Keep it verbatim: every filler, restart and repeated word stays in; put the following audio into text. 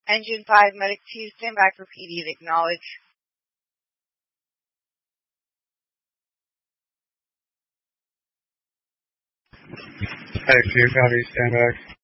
Engine five, Medic two, stand by for P D to acknowledge. Medic two, copy, stand by.